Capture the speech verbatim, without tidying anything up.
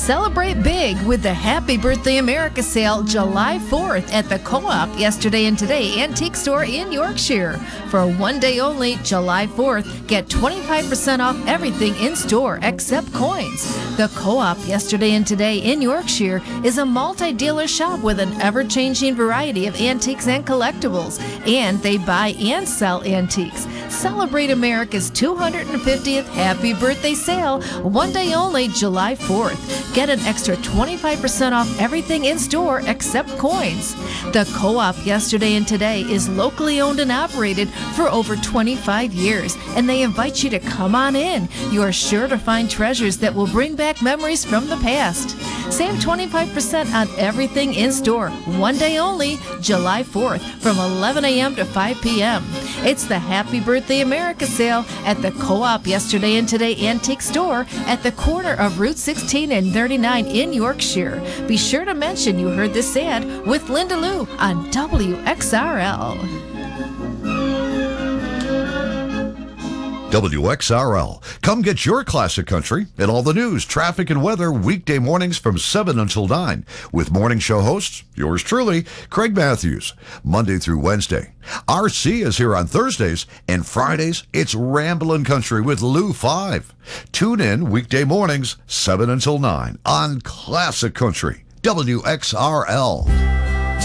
Celebrate big with the Happy Birthday America sale July fourth at the Co-op Yesterday and Today Antique Store in Yorkshire. For one day only, July fourth, get twenty-five percent off everything in store except coins. The Co-op Yesterday and Today in Yorkshire is a multi-dealer shop with an ever-changing variety of antiques and collectibles, and they buy and sell antiques. Celebrate America's two hundred fiftieth Happy Birthday sale, one day only, July fourth. Get an extra twenty-five percent off everything in store except coins. The Co-op Yesterday and Today is locally owned and operated for over twenty-five years, and they invite you to come on in. You are sure to find treasures that will bring back memories from the past. Save twenty-five percent on everything in store, one day only, July fourth, from eleven a.m. to five p.m. It's the Happy Birthday America sale at the Co-op Yesterday and Today Antique Store at the corner of Route sixteen and thirty-nine in Yorkshire. Be sure to mention you heard this ad with Linda Lou on W X R L. W X R L. Come get your classic country and all the news, traffic, and weather weekday mornings from seven until nine with morning show hosts, yours truly, Craig Matthews, Monday through Wednesday. R C is here on Thursdays, and Fridays, it's Ramblin' Country with Lou five. Tune in weekday mornings, seven until nine on Classic Country, W X R L.